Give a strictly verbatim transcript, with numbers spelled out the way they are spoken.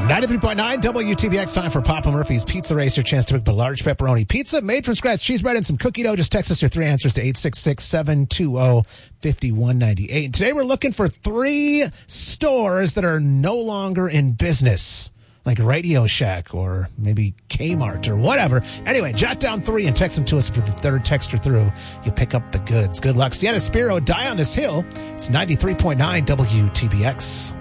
ninety-three point nine W T B X, time for Papa Murphy's Pizza Race. Your chance to pick a large pepperoni pizza made from scratch, cheese bread, and some cookie dough. Just text us your three answers to eight six six, seven two zero, five one nine eight. And today we're looking for three stores that are no longer in business, like Radio Shack or maybe Kmart or whatever. Anyway, jot down three and text them to us. For the third texter through, you pick up the goods. Good luck. Sienna Spiro, Die on This Hill. It's ninety-three point nine W T B X.